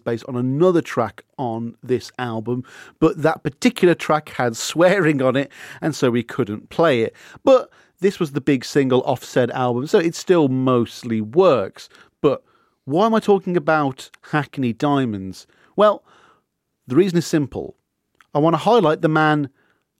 based on another track on this album, but that particular track had swearing on it, and so we couldn't play it. But this was the big single off said album, so it still mostly works. But why am I talking about Hackney Diamonds? Well, the reason is simple. I want to highlight the man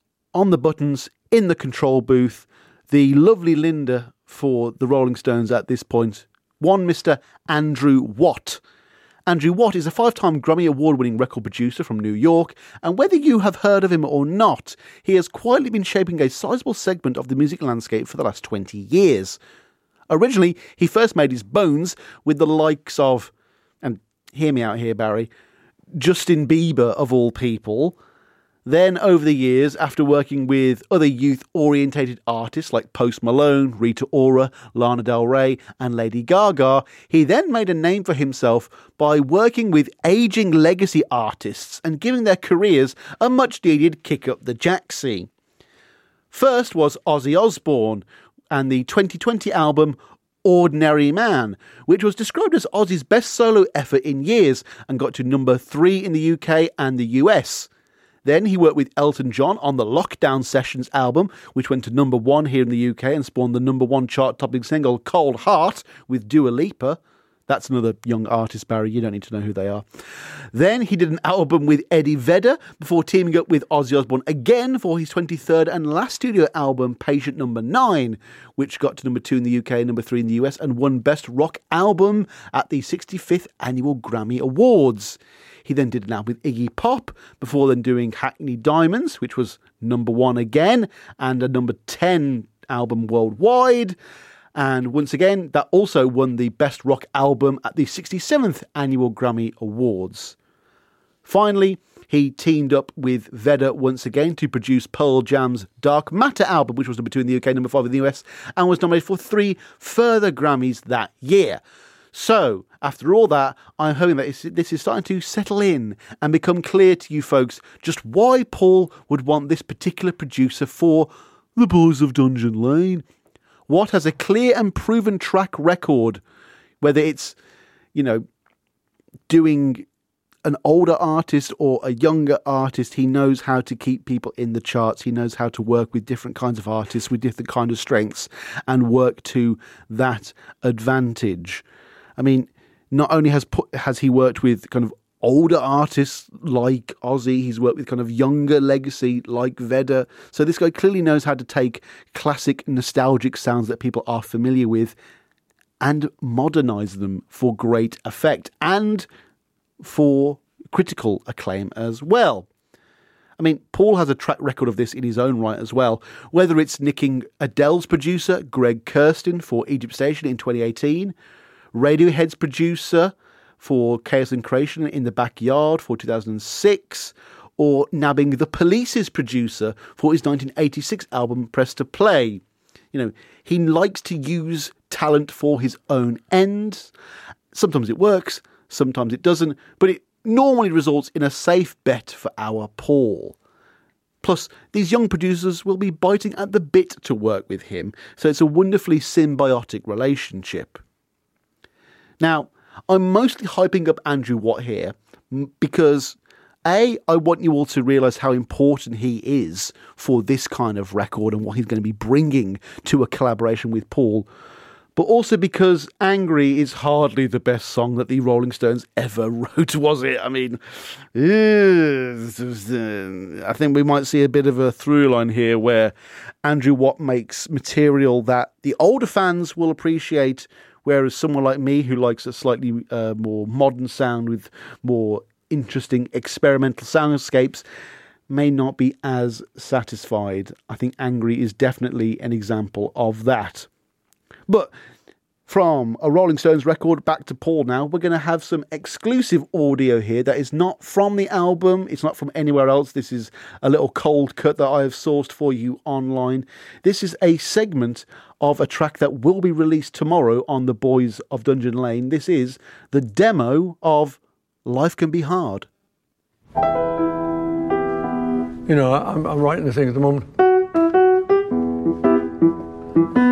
on the buttons in the control booth, the lovely Linda for the Rolling Stones at this point, one Mr. Andrew Watt. Andrew Watt is a 5-time Grammy Award-winning record producer from New York, and whether you have heard of him or not, he has quietly been shaping a sizable segment of the music landscape for the last 20 years. Originally, he first made his bones with the likes of, and hear me out here, Barry, Justin Bieber of all people. Then, over the years, after working with other youth-orientated artists like Post Malone, Rita Ora, Lana Del Rey and Lady Gaga, he then made a name for himself by working with ageing legacy artists and giving their careers a much-needed kick up the jacksie. First was Ozzy Osbourne and the 2020 album Ordinary Man, which was described as Ozzy's best solo effort in years and got to number 3 in the UK and the US. Then he worked with Elton John on the Lockdown Sessions album, which went to number 1 here in the UK and spawned the number 1 chart-topping single Cold Heart with Dua Lipa. That's another young artist, Barry. You don't need to know who they are. Then he did an album with Eddie Vedder before teaming up with Ozzy Osbourne again for his 23rd and last studio album, Patient Number 9, which got to number 2 in the UK, number 3 in the US, and won Best Rock Album at the 65th Annual Grammy Awards. He then did an album with Iggy Pop before then doing Hackney Diamonds, which was number 1 again, and a number 10 album worldwide. And once again, that also won the Best Rock Album at the 67th Annual Grammy Awards. Finally, he teamed up with Vedder once again to produce Pearl Jam's Dark Matter album, which was number 2 in the UK, number 5 in the US, and was nominated for 3 further Grammys that year. So, after all that, I'm hoping that this is starting to settle in and become clear to you folks just why Paul would want this particular producer for the Boys of Dungeon Lane. Watt has a clear and proven track record, whether it's, doing an older artist or a younger artist. He knows how to keep people in the charts. He knows how to work with different kinds of artists with different kind of strengths and work to that advantage. I mean, not only has he worked with kind of older artists like Ozzy, he's worked with kind of younger legacy like Vedder. So this guy clearly knows how to take classic nostalgic sounds that people are familiar with and modernise them for great effect and for critical acclaim as well. I mean, Paul has a track record of this in his own right as well, whether it's nicking Adele's producer, Greg Kurstin, for Egypt Station in 2018, Radiohead's producer for Chaos and Creation in the Backyard for 2006, or nabbing The Police's producer for his 1986 album Press to Play. He likes to use talent for his own ends. Sometimes it works, sometimes it doesn't, but it normally results in a safe bet for our Paul. Plus, these young producers will be biting at the bit to work with him, so it's a wonderfully symbiotic relationship. Now, I'm mostly hyping up Andrew Watt here because, A, I want you all to realise how important he is for this kind of record and what he's going to be bringing to a collaboration with Paul, but also because Angry is hardly the best song that the Rolling Stones ever wrote, was it? I mean, I think we might see a bit of a through line here where Andrew Watt makes material that the older fans will appreciate, whereas someone like me who likes a slightly more modern sound with more interesting experimental soundscapes may not be as satisfied. I think Angry is definitely an example of that. But from a Rolling Stones record back to Paul now, we're going to have some exclusive audio here that is not from the album. It's not from anywhere else. This is a little cold cut that I have sourced for you online. This is a segment of a track that will be released tomorrow on the Boys of Dungeon Lane. This is the demo of Life Can Be Hard. I'm writing the thing at the moment.